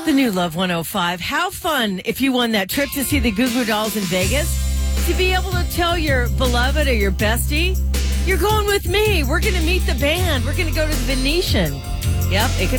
The new Love 105. How fun if you won that trip to see the Goo Goo Dolls in Vegas. To be able to tell your beloved or your bestie, you're going with me. We're going to meet the band. We're going to go to the Venetian. Yep, it could